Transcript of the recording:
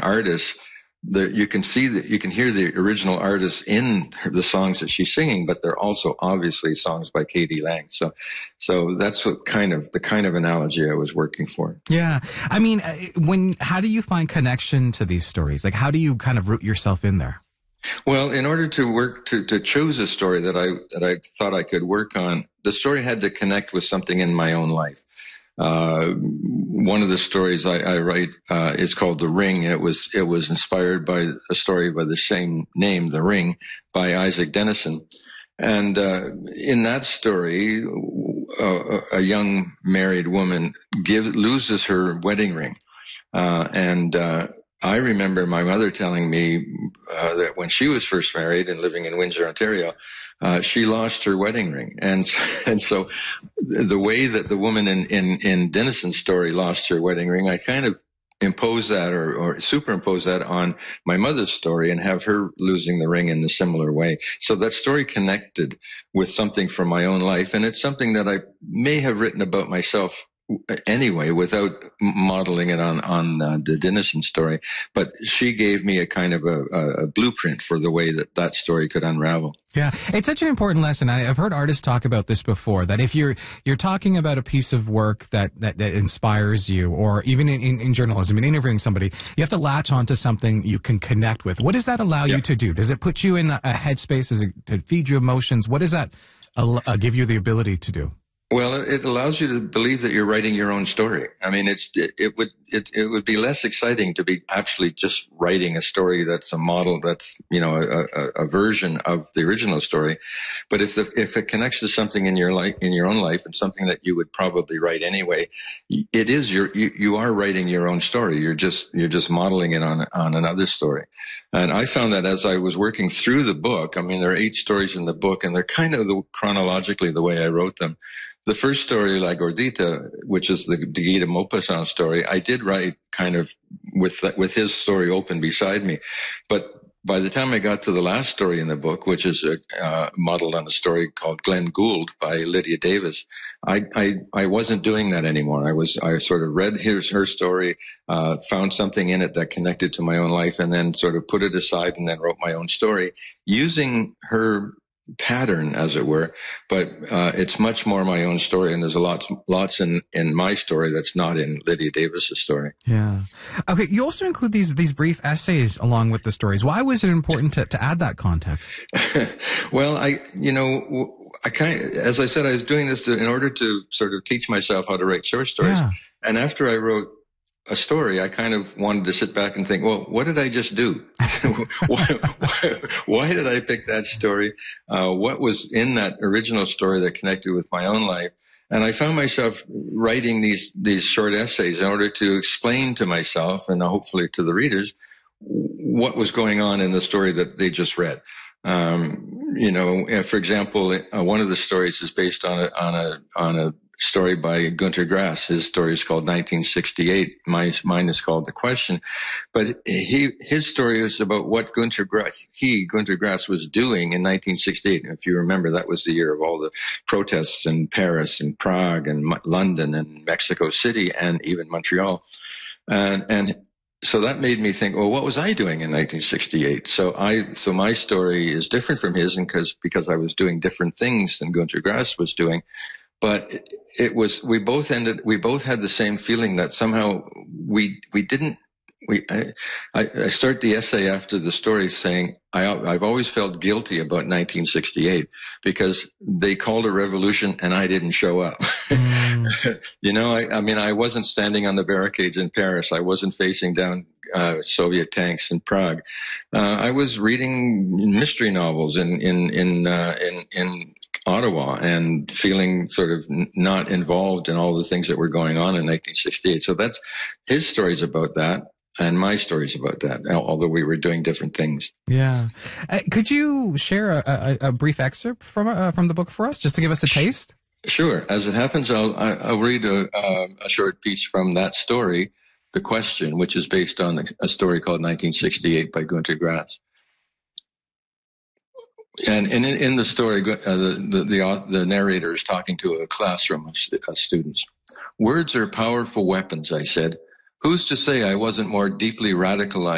artist. You can hear the original artist in the songs that she's singing, but they're also obviously songs by K.D. Lang. So that's the kind of analogy I was working for. Yeah. I mean, how do you find connection to these stories? Like, how do you kind of root yourself in there? Well, in order to work to choose a story that I thought I could work on, the story had to connect with something in my own life. One of the stories I write is called The Ring. It was inspired by a story by the same name, The Ring, by Isaac Dennison. And in that story, a young married woman loses her wedding ring, and I remember my mother telling me that when she was first married and living in Windsor, Ontario, she lost her wedding ring. And so the way that the woman in Dennison's story lost her wedding ring, I kind of impose that or superimpose that on my mother's story and have her losing the ring in a similar way. So that story connected with something from my own life. And it's something that I may have written about myself anyway, without modeling it on the Dennison story. But she gave me a kind of a blueprint for the way that story could unravel. Yeah, it's such an important lesson. I've heard artists talk about this before, that if you're talking about a piece of work that inspires you, or even in journalism, in interviewing somebody, you have to latch onto something you can connect with. What does that allow you to do? Does it put you in a headspace? Does it feed you emotions? What does that give you the ability to do? Well, it allows you to believe that you're writing your own story. I mean, it would be less exciting to be actually just writing a story that's a model, that's, a version of the original story. But if it connects to something in your own life, and something that you would probably write anyway, it is you are writing your own story. You're just modeling it on another story. And I found that as I was working through the book, I mean, there are 8 stories in the book, and they're kind of chronologically the way I wrote them. The first story, La Gordita, which is the Guy de Maupassant story, I did write kind of with his story open beside me. But by the time I got to the last story in the book, which is modeled on a story called Glenn Gould by Lydia Davis, I wasn't doing that anymore. I sort of read her story, found something in it that connected to my own life, and then sort of put it aside and then wrote my own story using her pattern, as it were, but it's much more my own story, and there's lots in my story that's not in Lydia Davis's story. Yeah. Okay, you also include these brief essays along with the stories. Why was it important to add that context? Well, as I said, I was doing this in order to sort of teach myself how to write short stories. Yeah. And after I wrote a story, I kind of wanted to sit back and think, well, what did I just do? why did I pick that story? What was in that original story that connected with my own life? And I found myself writing these short essays in order to explain to myself, and hopefully to the readers, what was going on in the story that they just read. For example, one of the stories is based on a story by Gunter Grass. His story is called 1968. Mine is called The Question. But his story is about what Gunter Grass was doing in 1968. If you remember, that was the year of all the protests in Paris and Prague and London and Mexico City and even Montreal. And so that made me think, well, what was I doing in 1968? So my story is different from his, and because I was doing different things than Gunter Grass was doing. But we both had the same feeling that somehow I start the essay after the story saying, I've always felt guilty about 1968 because they called a revolution and I didn't show up. I wasn't standing on the barricades in Paris. I wasn't facing down Soviet tanks in Prague. I was reading mystery novels in Ottawa and feeling sort of not involved in all the things that were going on in 1968. So that's his stories about that, and my stories about that, although we were doing different things. Yeah. Could you share a brief excerpt from the book for us, just to give us a taste? Sure. As it happens, I'll read a short piece from that story, The Question, which is based on a story called 1968 by Gunter Grass. And in the story, the narrator is talking to a classroom of students. Words are powerful weapons, I said. Who's to say I wasn't more deeply radicalized